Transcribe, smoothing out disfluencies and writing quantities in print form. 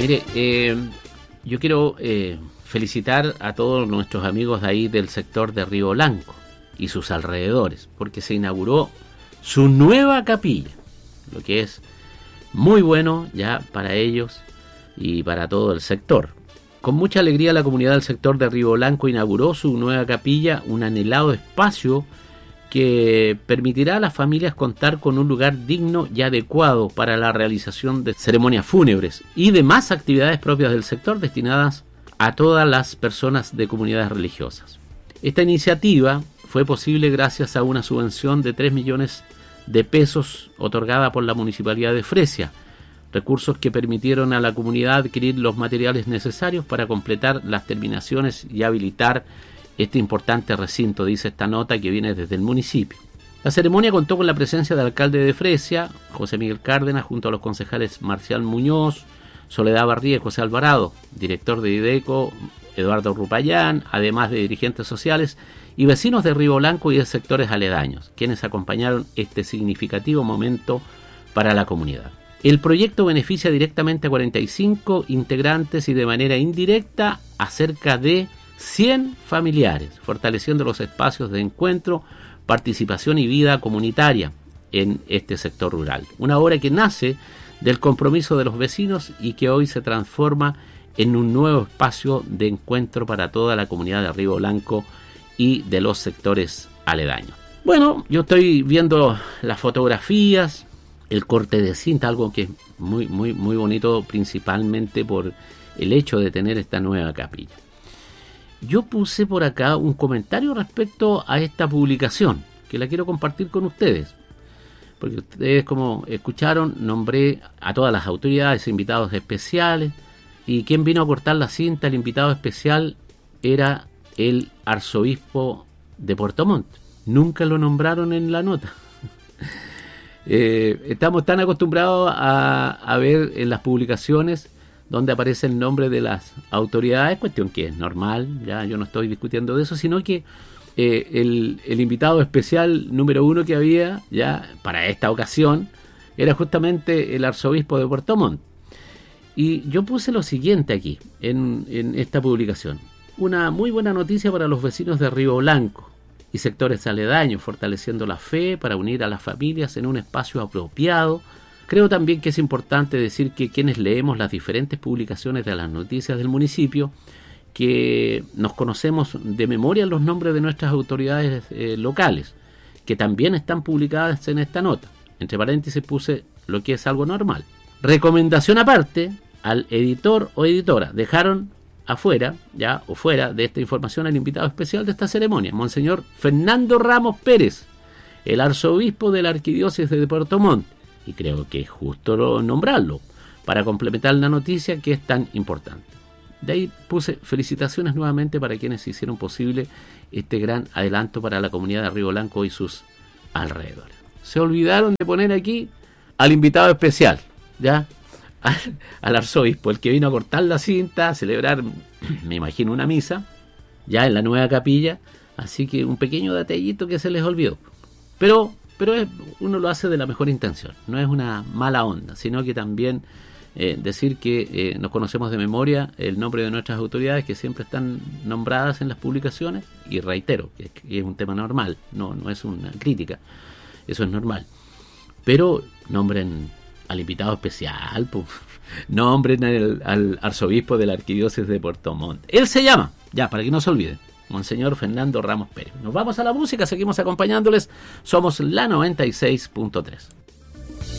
Mire, yo quiero felicitar a todos nuestros amigos de ahí del sector de Río Blanco y sus alrededores, porque se inauguró su nueva capilla, lo que es muy bueno ya para ellos y para todo el sector. Con mucha alegría la comunidad del sector de Río Blanco inauguró su nueva capilla, un anhelado espacio que permitirá a las familias contar con un lugar digno y adecuado para la realización de ceremonias fúnebres y demás actividades propias del sector destinadas a todas las personas de comunidades religiosas. Esta iniciativa fue posible gracias a una subvención de 3 millones de pesos otorgada por la Municipalidad de Fresia, recursos que permitieron a la comunidad adquirir los materiales necesarios para completar las terminaciones y habilitar este importante recinto, dice esta nota que viene desde el municipio. La ceremonia contó con la presencia del alcalde de Fresia, José Miguel Cárdenas, junto a los concejales Marcial Muñoz, Soledad Barría y José Alvarado, director de IDECO, Eduardo Rupayán, además de dirigentes sociales y vecinos de Río Blanco y de sectores aledaños, quienes acompañaron este significativo momento para la comunidad. El proyecto beneficia directamente a 45 integrantes y de manera indirecta a cerca de 100 familiares, fortaleciendo los espacios de encuentro, participación y vida comunitaria en este sector rural. Una obra que nace del compromiso de los vecinos y que hoy se transforma en un nuevo espacio de encuentro para toda la comunidad de Río Blanco y de los sectores aledaños. Bueno, yo estoy viendo las fotografías, el corte de cinta, algo que es muy bonito, principalmente por el hecho de tener esta nueva capilla. Yo puse por acá un comentario respecto a esta publicación, que la quiero compartir con ustedes, porque ustedes, como escucharon, nombré a todas las autoridades, invitados especiales, y quien vino a cortar la cinta, el invitado especial, era el arzobispo de Puerto Montt. Nunca lo nombraron en la nota. Estamos tan acostumbrados a ver en las publicaciones donde aparece el nombre de las autoridades, cuestión que es normal, ya yo no estoy discutiendo de eso, sino que el invitado especial número 1 que había ya para esta ocasión era justamente el arzobispo de Puerto Montt. Y yo puse lo siguiente aquí, en esta publicación: una muy buena noticia para los vecinos de Río Blanco y sectores aledaños, fortaleciendo la fe para unir a las familias en un espacio apropiado. Creo también que es importante decir que quienes leemos las diferentes publicaciones de las noticias del municipio, que nos conocemos de memoria los nombres de nuestras autoridades locales, que también están publicadas en esta nota. Entre paréntesis puse lo que es algo normal. Recomendación aparte, al editor o editora dejaron afuera, ya o fuera de esta información, al invitado especial de esta ceremonia, Monseñor Fernando Ramos Pérez, el arzobispo de la Arquidiócesis de Puerto Montt, y creo que es justo nombrarlo para complementar la noticia que es tan importante. De ahí puse felicitaciones nuevamente para quienes hicieron posible este gran adelanto para la comunidad de Río Blanco y sus alrededores. Se olvidaron de poner aquí al invitado especial, ya, al arzobispo, el que vino a cortar la cinta, a celebrar, me imagino, una misa, ya en la nueva capilla, así que un pequeño detallito que se les olvidó. Pero uno lo hace de la mejor intención, no es una mala onda, sino que también decir que nos conocemos de memoria el nombre de nuestras autoridades que siempre están nombradas en las publicaciones, y reitero que es un tema normal, no es una crítica, eso es normal, pero nombren al invitado especial, pues, nombren al arzobispo de la Arquidiócesis de Puerto Montt. Él se llama, ya para que no se olviden, Monseñor Fernando Ramos Pérez. Nos vamos a la música, seguimos acompañándoles, somos la 96.3.